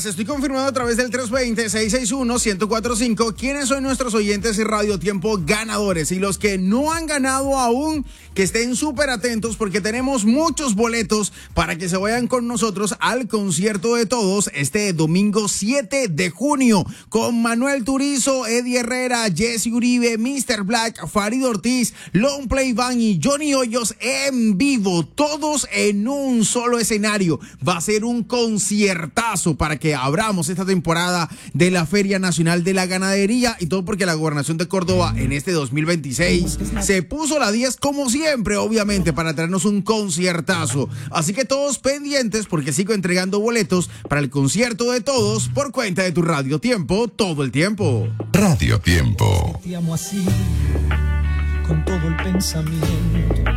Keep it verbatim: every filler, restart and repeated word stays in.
les estoy confirmando a través del tres dos cero, seis seis uno, uno cero cuatro cinco quiénes son nuestros oyentes y Radio Tiempo ganadores. Y los que no han ganado aún, que estén súper atentos porque tenemos muchos boletos para que se vayan con nosotros al concierto de todos este domingo siete de junio con Manuel Turizo, Eddie Herrera, Jesse Uribe, mister Black, Farid Ortiz, Long Play Band y Johnny Hoyos en vivo, todos en un solo escenario. Va a ser un conciertazo para que abramos esta temporada de la Feria Nacional de la Ganadería y todo porque la Gobernación de Córdoba en este dos mil veintiséis se puso la diez como siempre, obviamente, para traernos un conciertazo. Así que todos pendientes porque sigo entregando boletos para el concierto de todos por cuenta de tu Radio Tiempo todo el tiempo. Radio Tiempo. Te amo así, con todo el pensamiento.